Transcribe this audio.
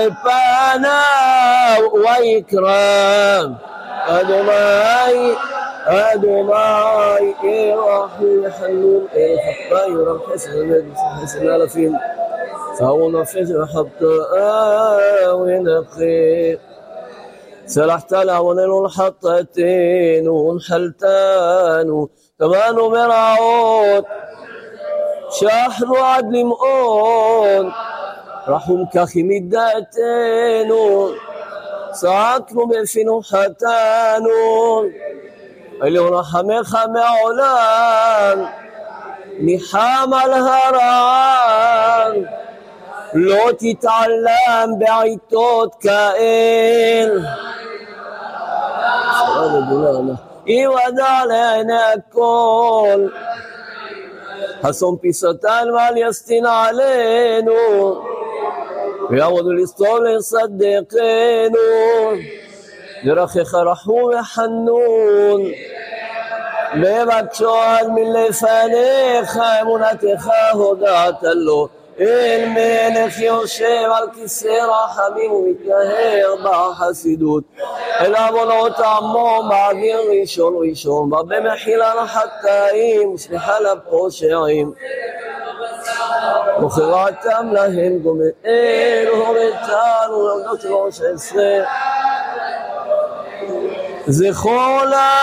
פניו ויקרא אדוני ירחם וחנון חטא ירם חסד אלפים צערו נפש וחטאה ונקי סלחת לעווננו ולחטאתנו ונחלתנו תבענו מרעות שחנו עד למעון רחום כך מידתנו צעקנו בפינו חטאנו אלוהים רחמך מעולם ניחם על הרען לא תתעלם בעיתות כאל יוודע לעיני הכל חסום פיסתן ואל יסטין עלינו ויעמודו לסתום לסדקנו דרכך רחום וחנון מבקשו עד מלפניך אמונתך הודעת לו אל מלך יושב על כיסא רחמים ומתנהר בחסידות אל עוונות עמו מעביר ראשון מרבה מחילה לחטאים וסליחה לפושעים וכרעתם להם גומל הורתנו לעבדות 13 זכור